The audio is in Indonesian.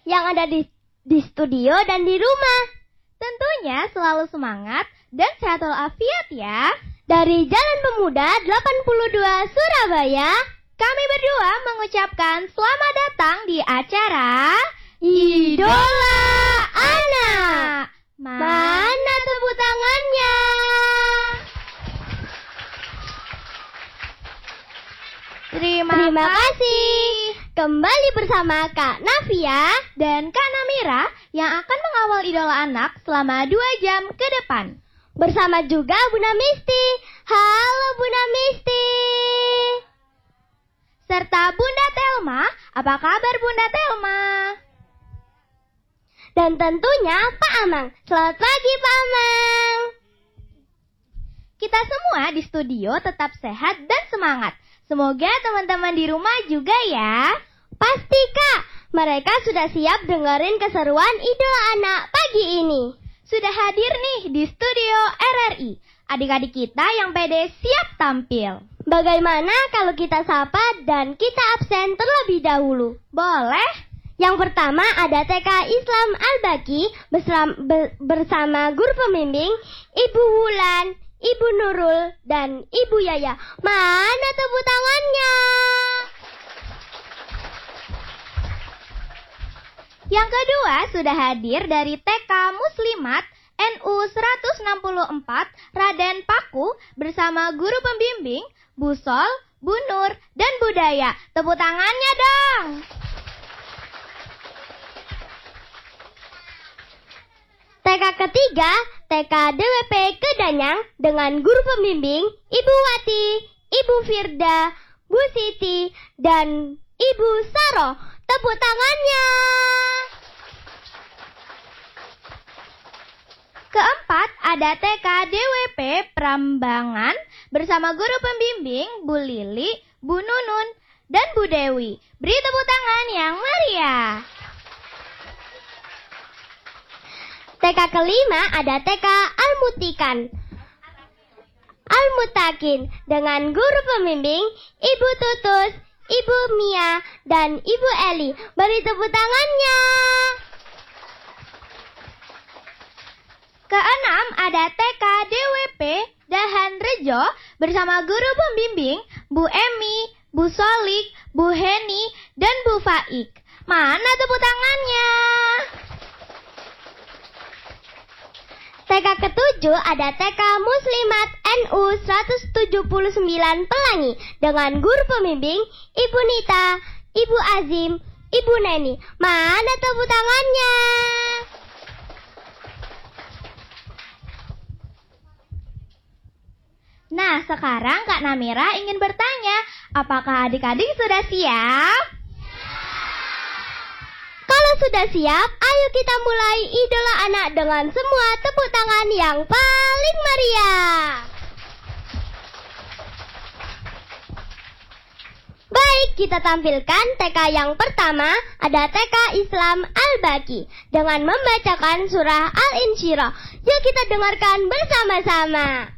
yang ada di studio dan di rumah. Tentunya selalu semangat dan sehat walafiat ya. Dari Jalan Pemuda 82 Surabaya, kami berdua mengucapkan selamat datang di acara Idola Anak. Mana tepuk tangannya? Terima kasih. Kembali bersama Kak Navia dan Kak Namira yang akan mengawal Idola Anak selama 2 jam ke depan. Bersama juga Bunda Misti. Halo Bunda Misti. Serta Bunda Telma. Apa kabar Bunda Telma? Dan tentunya Pak Amang. Selamat pagi Pak Amang. Kita semua di studio tetap sehat dan semangat. Semoga teman-teman di rumah juga ya. Pasti Kak. Mereka sudah siap dengerin keseruan Idola Anak pagi ini. Sudah hadir nih di studio RRI. Adik-adik kita yang pede siap tampil. Bagaimana kalau kita sapa dan kita absen terlebih dahulu? Boleh? Yang pertama ada TK Islam Al-Baqi bersama guru pembimbing Ibu Wulan, Ibu Nurul, dan Ibu Yaya. Mana tepuk tangannya? Yang kedua sudah hadir dari TK Muslimat NU 164 Raden Paku bersama guru pembimbing Bu Sol, Bu Nur, dan Bu Daya. Tepuk tangannya dong. TK ketiga, TK DWP Kedanyang dengan guru pembimbing Ibu Wati, Ibu Firda, Bu Siti, dan Ibu Saro. Tepuk tangannya. Keempat, ada TK DWP Prambangan bersama guru pembimbing Bu Lili, Bu Nunun, dan Bu Dewi. Beri tepuk tangan yang meriah. TK kelima ada TK Al-Mutakin dengan guru pembimbing Ibu Tutus, Ibu Mia, dan Ibu Eli. Beri tepuk tangannya. Keenam ada TK DWP Dahan Rejo bersama guru pembimbing Bu Emi, Bu Solik, Bu Heni, dan Bu Faik. Mana tepuk tangannya? TK ketujuh ada TK Muslimat NU 179 Pelangi dengan guru pembimbing Ibu Nita, Ibu Azim, Ibu Neni. Mana tepuk tangannya? Nah, sekarang Kak Namira ingin bertanya, apakah adik-adik sudah siap? Kalau sudah siap, ayo kita mulai Idola Anak dengan semua tepuk tangan yang paling meriah. Baik, kita tampilkan TK yang pertama, ada TK Islam Al-Baqi dengan membacakan surah Al-Insyirah. Yuk kita dengarkan bersama-sama.